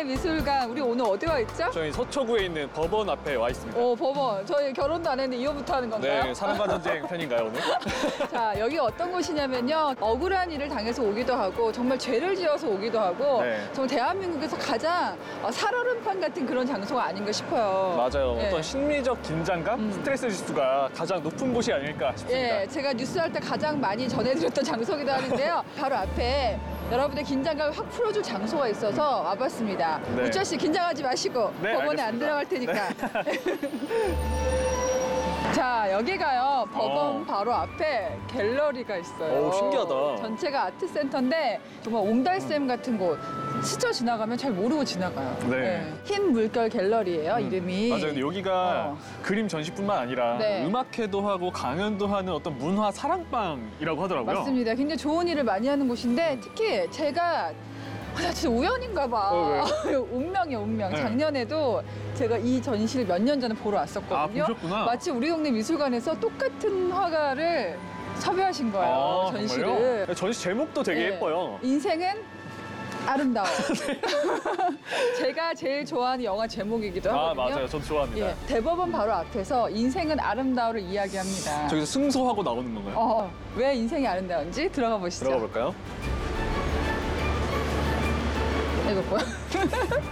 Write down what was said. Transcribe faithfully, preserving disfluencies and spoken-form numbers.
미술관, 우리 오늘 어디 와 있죠? 저희 서초구에 있는 법원 앞에 와 있습니다. 오, 법원. 저희 결혼도 안 했는데 이혼부터 하는 건가요? 네, 사랑과 전쟁 편인가요, 오늘? 자, 여기 어떤 곳이냐면요. 억울한 일을 당해서 오기도 하고 정말 죄를 지어서 오기도 하고 네. 정말 대한민국에서 가장 어, 살얼음판 같은 그런 장소가 아닌가 싶어요. 맞아요. 네. 어떤 심리적 긴장감, 음. 스트레스 지수가 가장 높은 곳이 아닐까 싶습니다. 예, 제가 뉴스 할 때 가장 많이 전해드렸던 장소기도 하는데요. 바로 앞에 여러분의 긴장감을 확 풀어줄 장소가 있어서 와봤습니다. 네. 우철 씨 긴장하지 마시고 네, 법원에 안 알겠습니다. 들어갈 테니까. 자, 여기가요. 법원 어. 바로 앞에 갤러리가 있어요. 오, 신기하다. 전체가 아트센터인데 정말 옹달샘 같은 곳. 스쳐 지나가면 잘 모르고 지나가요. 네. 흰 물결 갤러리예요, 이름이. 맞아요. 근데 여기가 어. 그림 전시뿐만 아니라 네. 음악회도 하고 강연도 하는 어떤 문화 사랑방이라고 하더라고요. 맞습니다. 굉장히 좋은 일을 많이 하는 곳인데 특히 제가 아, 나 진짜 우연인가 봐. 어, 운명이야, 운명. 네. 작년에도 제가 이 전시를 몇 년 전에 보러 왔었거든요. 아, 보셨구나. 마치 우리 동네 미술관에서 똑같은 화가를 섭외하신 거예요, 아, 전시를. 정말요? 전시 제목도 되게 네. 예뻐요. 인생은 아름다워. 제가 제일 좋아하는 영화 제목이기도 아, 하거든요. 맞아요. 저도 좋아합니다. 예, 대법원 바로 앞에서 인생은 아름다워를 이야기합니다. 저기서 승소하고 나오는 건가요? 어, 왜 인생이 아름다운지 들어가 보시죠. 들어가 볼까요? 이거 뭐야?